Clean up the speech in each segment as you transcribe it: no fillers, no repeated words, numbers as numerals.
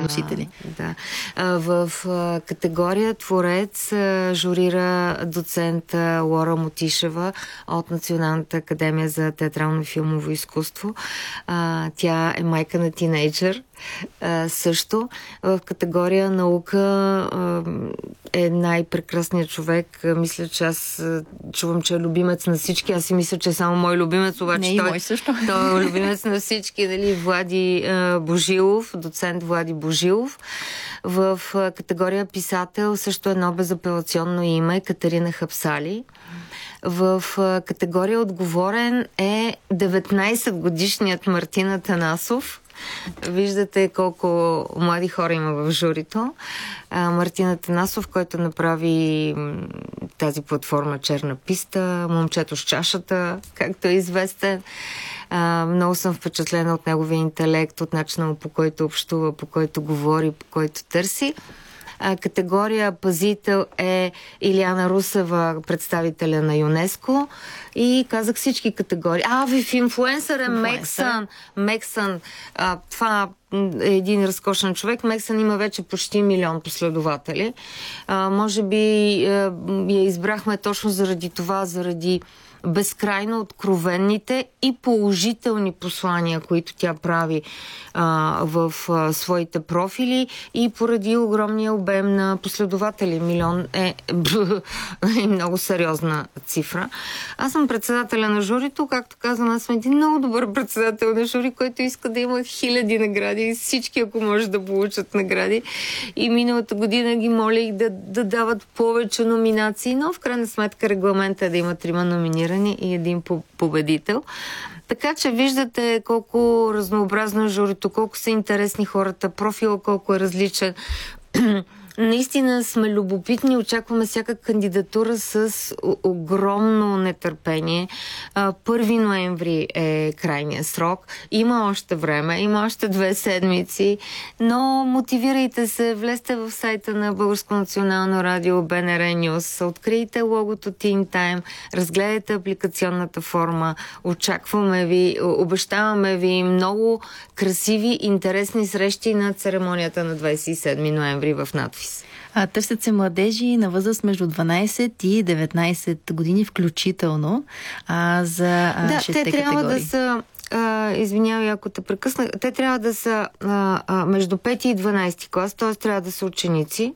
носители. Да. В категория творец журира доцент Лора Мотишева от Националната академия за театрално и филмово изкуство. Тя е майка на тинейджър. Също в категория наука е най-прекрасният човек. Мисля, че аз чувам, че е любимец на всички. Аз си мисля, че е само мой любимец, обаче мой също. Той е любимец на всички. Дали? Влади Божилов, доцент Влади Божилов. В категория писател също едно безапелационно име, Катерина Хапсали. В категория отговорен е 19-годишният Мартин Атанасов. Виждате колко млади хора има в журито. Мартин Атанасов, който направи тази платформа Черна писта, Момчето с чашата, както е известен. Много съм впечатлена от неговия интелект, от начина му, по който общува, по който говори, по който търси. Категория пазител е Илияна Русева, представителя на ЮНЕСКО. И казах всички категории. В инфлуенсър е Мексън. Това е един разкошен човек. Мексън има вече почти 1 милион последователи. Може би я избрахме точно заради това, заради безкрайно откровенните и положителни послания, които тя прави в своите профили, и поради огромния обем на последователи. 1 милион е много сериозна цифра. Аз съм председателя на журито, както казвам, аз съм един много добър председател на жури, който иска да има 1000 награди и всички, ако може, да получат награди. И миналата година ги молих да дават повече номинации, но в крайна сметка регламентът е да има 3 номинирани и един победител. Така че виждате колко разнообразно е журито, колко са интересни хората, профила колко е различен. Наистина сме любопитни, очакваме всяка кандидатура с огромно нетърпение. 1 ноември е крайния срок. Има още време, има още 2 седмици, но мотивирайте се, влезте в сайта на Българско национално радио, БНР News, открийте логото Teen Time, разгледайте апликационната форма, очакваме ви, обещаваме ви много красиви, интересни срещи на церемонията на 27 ноември в надпис. Търсят се младежи на възраст между 12 и 19 години включително за 6 те трябва категории. Да са, извинявай, ако те прекъсна, те трябва да са между 5 и 12 клас, т.е. трябва да са ученици.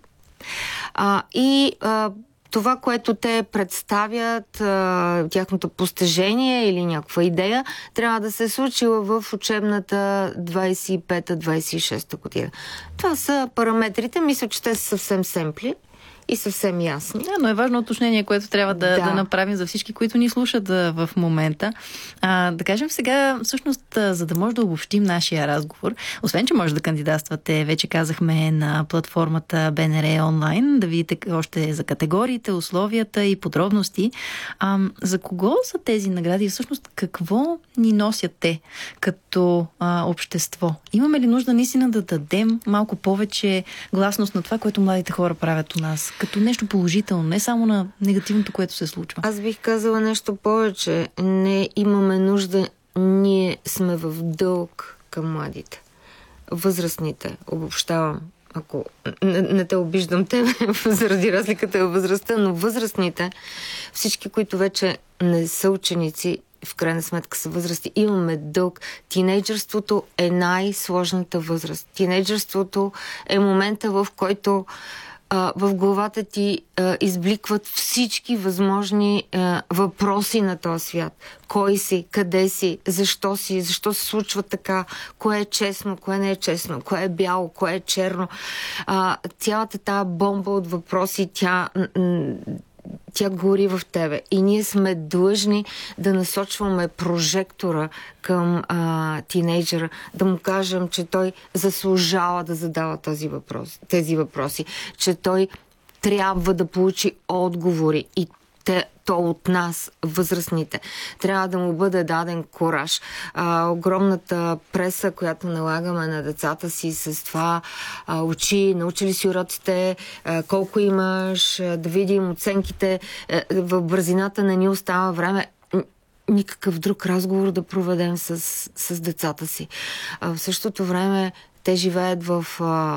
Това, което те представят, тяхното постижение или някаква идея, трябва да се е случила в учебната 25-26 година. Това са параметрите. Мисля, че те са съвсем семпли и съвсем ясни. Но е важно уточнение, което трябва да направим за всички, които ни слушат в момента. Да кажем сега, всъщност, за да може да обобщим нашия разговор, освен, че може да кандидатствате, вече казахме, на платформата БНР онлайн, да видите още за категориите, условията и подробности. За кого са тези награди? Всъщност, какво ни носят те като общество? Имаме ли нужда наистина да дадем малко повече гласност на това, което младите хора правят у нас? Като нещо положително, не само на негативното, което се случва. Аз бих казала нещо повече. Не имаме нужда, ние сме в дълг към младите. Възрастните, обобщавам, ако не те обиждам тебе заради разликата във възрастта, но възрастните, всички, които вече не са ученици, в крайна сметка са възрасти, имаме дълг. Тинейджърството е най-сложната възраст. Тинейджърството е момента, в който в главата ти избликват всички възможни въпроси на този свят. Кой си, къде си, защо се случва така, кое е честно, кое не е честно, кое е бяло, кое е черно. Цялата тая бомба от въпроси, тя гори в тебе. И ние сме длъжни да насочваме прожектора към тинейджера, да му кажем, че той заслужава да задава тези въпроси, че той трябва да получи отговори и то от нас, възрастните. Трябва да му бъде даден кураж. Огромната преса, която налагаме на децата си с това научи ли си уроците, колко имаш, да видим оценките. В бързината не ни остава време никакъв друг разговор да проведем с децата си. В същото време те живеят в